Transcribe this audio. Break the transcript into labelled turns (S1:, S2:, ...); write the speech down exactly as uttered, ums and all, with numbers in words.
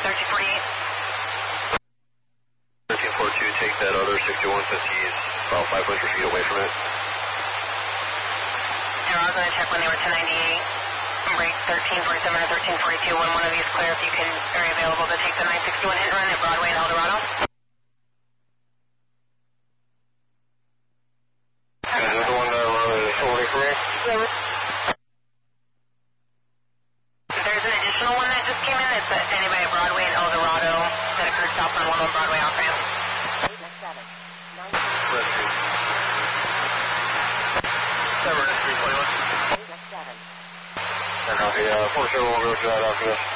S1: thirteen forty-eight.
S2: thirteen forty-two, take that other sixty-one since he's about five hundred feet away from it.
S1: And I was going to check when they were ten ninety-eight. Break thirteen forty-seven or thirteen forty-two. When one of these clear, if you can, are available to take the nine sixty-one hit run at Broadway and El Dorado.
S2: Is that the one that is holding for me?
S1: Yeah. There's an additional one that just came in. It's at standing by Broadway and El Dorado that occurred south on one oh one Broadway off ramp.
S2: And copy, uh, four seven will go to that after this.